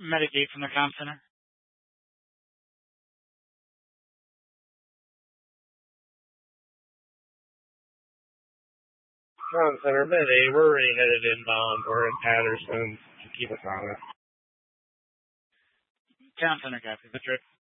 Medic 8 from the comm center. Comm center, Med 8, we're already headed inbound. We're in Patterson. Keep us on it. Comm center, copy. The trip.